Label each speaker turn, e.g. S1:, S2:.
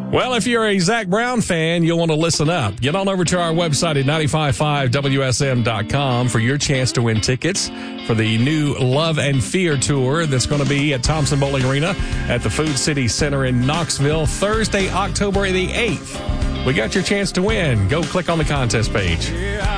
S1: Well, if you're a Zach Brown fan, you'll want to listen up. Get on over to our website at 955WSM.com for your chance to win tickets for the new Love and Fear Tour that's going to be at Thompson Bowling Arena at the Food City Center in Knoxville, Thursday, October the 8th. We got your chance to win. Go click on the contest page.